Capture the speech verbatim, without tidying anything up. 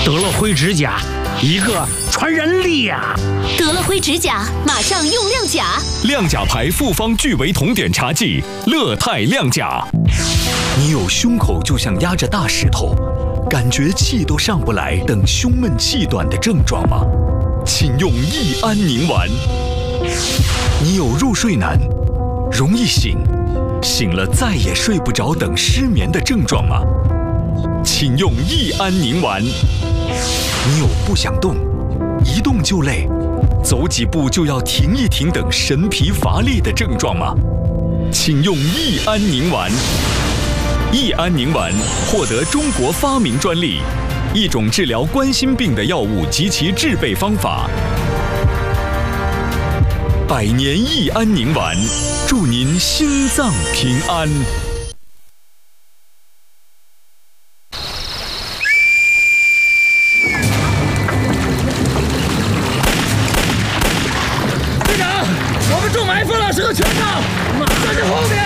得了灰指甲，一个传人力呀！ 得了灰指甲，马上用亮甲。 亮甲牌复方聚维酮碘茶剂，乐泰亮甲。你有胸口就像压着大石头，感觉气都上不来，等胸闷气短的症状吗？请用益安宁丸。你有入睡难，容易醒，醒了再也睡不着等失眠的症状吗？请用益安宁丸。你有不想动，一动就累，走几步就要停一停等神疲乏力的症状吗？请用益安宁丸。益安宁丸获得中国发明专利，一种治疗冠心病的药物及其制备方法。百年益安宁丸，祝您心脏平安。 队长，我们中埋伏了，是个圈套，马上就后面。